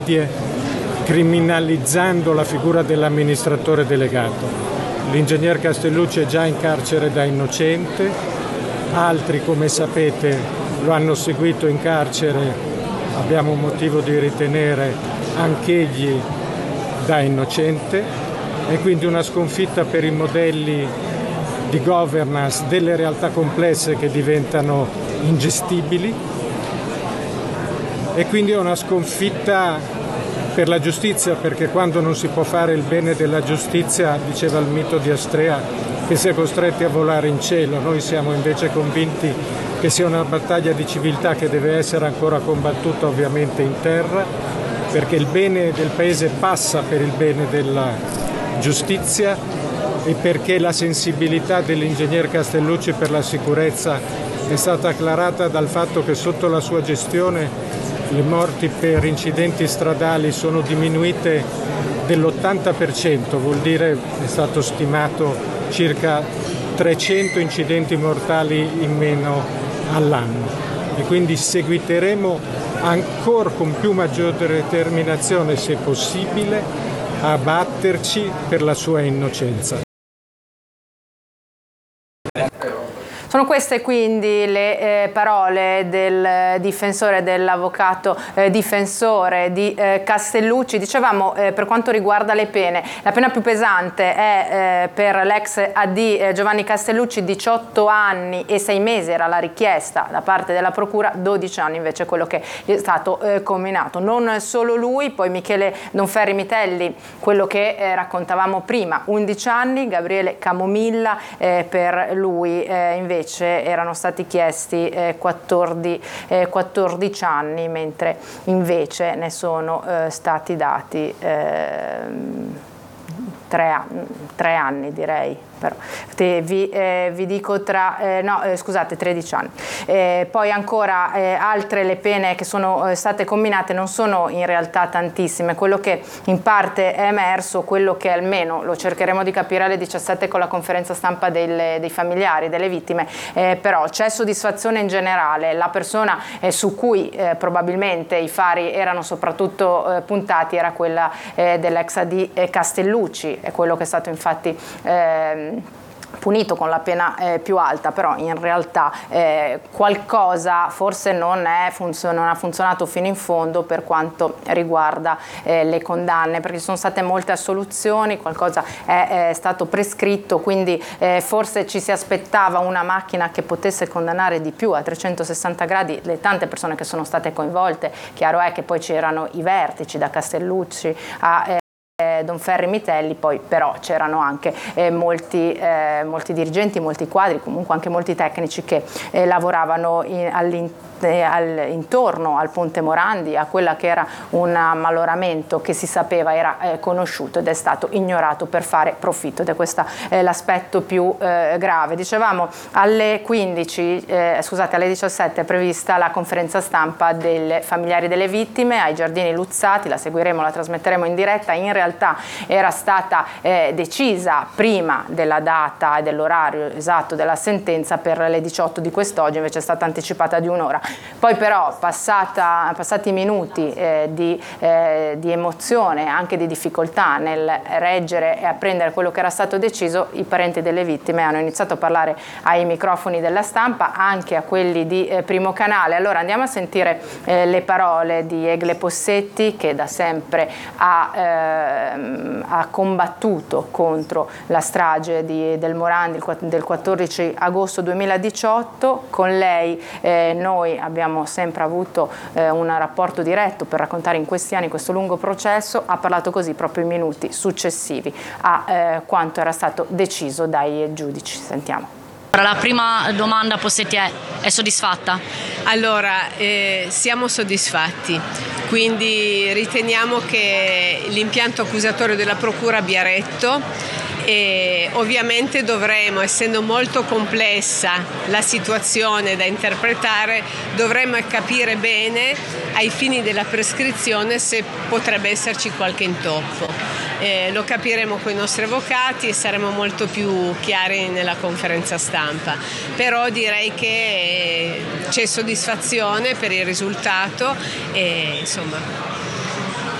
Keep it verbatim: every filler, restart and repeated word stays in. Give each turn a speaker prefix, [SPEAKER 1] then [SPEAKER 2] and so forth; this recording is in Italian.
[SPEAKER 1] criminalizzando la figura dell'amministratore delegato. L'ingegner Castellucci è già in carcere da innocente, altri, come sapete, lo hanno seguito in carcere, abbiamo motivo di ritenere anch'egli da innocente, e quindi una sconfitta per i modelli di governance delle realtà complesse che diventano ingestibili, e quindi è una sconfitta per la giustizia, perché quando non si può fare il bene della giustizia, diceva il mito di Astrea, che si è costretti a volare in cielo. Noi siamo invece convinti che sia una battaglia di civiltà che deve essere ancora combattuta ovviamente in terra, perché il bene del Paese passa per il bene della giustizia e perché la sensibilità dell'ingegner Castellucci per la sicurezza è stata acclarata dal fatto che sotto la sua gestione le morti per incidenti stradali sono diminuite dell'ottanta per cento, vuol dire, è stato stimato, circa trecento incidenti mortali in meno all'anno. E quindi seguiteremo ancora con più maggiore determinazione, se possibile, a batterci per la sua innocenza.
[SPEAKER 2] Sono queste quindi le eh, parole del difensore, dell'avvocato eh, difensore di eh, Castellucci. Dicevamo, eh, per quanto riguarda le pene, la pena più pesante è eh, per l'ex A D eh, Giovanni Castellucci, diciotto anni e sei mesi era la richiesta da parte della procura, dodici anni invece quello che è stato eh, comminato. Non solo lui, poi Michele Donferri Mitelli, quello che eh, raccontavamo prima, undici anni, Gabriele Camomilla, eh, per lui eh, invece erano stati chiesti eh, quattordici, eh, quattordici anni, mentre invece ne sono eh, stati dati eh, tre, tre anni, direi. Però vi, eh, vi dico tra, eh, no eh, scusate, tredici anni. Eh, poi ancora eh, altre le pene che sono eh, state comminate non sono in realtà tantissime, quello che in parte è emerso, quello che almeno lo cercheremo di capire alle diciassette con la conferenza stampa del, dei familiari delle vittime, eh, però c'è soddisfazione in generale, la persona eh, su cui eh, probabilmente i fari erano soprattutto eh, puntati era quella eh, dell'ex A D eh, Castellucci, è quello che è stato infatti eh, punito con la pena eh, più alta, però in realtà eh, qualcosa forse non, è funzion- non ha funzionato fino in fondo per quanto riguarda eh, le condanne, perché ci sono state molte assoluzioni, qualcosa è, è stato prescritto, quindi eh, forse ci si aspettava una macchina che potesse condannare di più a trecentosessanta gradi le tante persone che sono state coinvolte. Chiaro è che poi c'erano i vertici da Castellucci a eh, Donferri Mitelli, poi però c'erano anche eh, molti, eh, molti dirigenti, molti quadri, comunque anche molti tecnici che eh, lavoravano in, all'interno Al, intorno al Ponte Morandi, a quella che era un maloramento che si sapeva era eh, conosciuto ed è stato ignorato per fare profitto, ed è questo eh, l'aspetto più eh, grave. Dicevamo alle quindici, eh, scusate, alle diciassette è prevista la conferenza stampa dei familiari delle vittime ai Giardini Luzzati, la seguiremo, la trasmetteremo in diretta. In realtà era stata eh, decisa prima della data e dell'orario esatto della sentenza per le diciotto di quest'oggi, invece è stata anticipata di un'ora. Poi però passata, passati i minuti eh, di, eh, di emozione, anche di difficoltà nel reggere e apprendere quello che era stato deciso, i parenti delle vittime hanno iniziato a parlare ai microfoni della stampa, anche a quelli di eh, Primo Canale. Allora andiamo a sentire eh, le parole di Egle Possetti, che da sempre ha, eh, ha combattuto contro la strage di, del Morandi del quattordici agosto duemiladiciotto. Con lei eh, noi abbiamo sempre avuto eh, un rapporto diretto per raccontare in questi anni questo lungo processo. Ha parlato così proprio in minuti successivi a eh, quanto era stato deciso dai giudici. Sentiamo.
[SPEAKER 3] La prima domanda, Possetti, è, è soddisfatta?
[SPEAKER 4] Allora, eh, siamo soddisfatti, quindi riteniamo che l'impianto accusatorio della Procura abbia retto. E ovviamente dovremo, essendo molto complessa la situazione da interpretare, dovremo capire bene ai fini della prescrizione se potrebbe esserci qualche intoppo. Eh, lo capiremo con i nostri avvocati e saremo molto più chiari nella conferenza stampa, però direi che c'è soddisfazione per il risultato e insomma